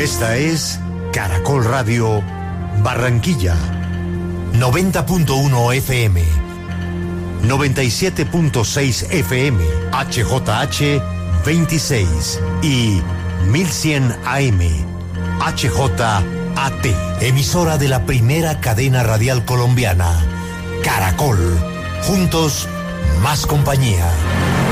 Esta es Caracol Radio Barranquilla, 90.1 FM, 97.6 FM, HJH 26 y 1100 AM, HJAT, emisora de la primera cadena radial colombiana, Caracol. Juntos, más compañía.